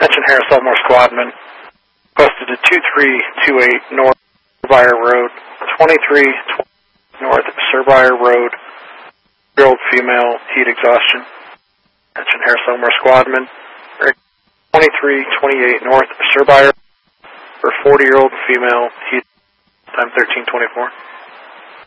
Attention Harris Elmore Squadman. Posted to 2328 North Surveyor Road, 2320 North Surveyor Road, 3-year-old female, heat exhaustion. Attention Harris Elmore Squadman. 2328 North Surveyor for 40-year-old female, heat, time 1324.